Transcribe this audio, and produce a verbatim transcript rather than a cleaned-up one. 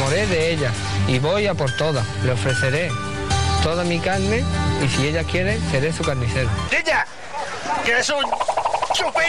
enamoré de ella y voy a por todas. Le ofreceré toda mi carne y si ella quiere, seré su carnicero. ¡Niña! ¡Que eres un chupín!